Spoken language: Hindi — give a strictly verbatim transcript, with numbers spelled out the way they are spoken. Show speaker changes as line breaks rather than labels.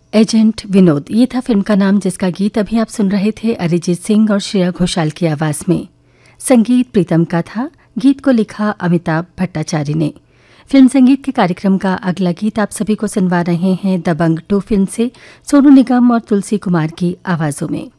एजेंट विनोद, ये था फिल्म का नाम, जिसका गीत अभी आप सुन रहे थे अरिजीत सिंह और श्रेया घोषाल की आवाज में। संगीत प्रीतम का था, गीत को लिखा अमिताभ भट्टाचार्य ने। फिल्म संगीत के कार्यक्रम का अगला गीत आप सभी को सुनवा रहे हैं दबंग टू फिल्म से, सोनू निगम और तुलसी कुमार की आवाजों में।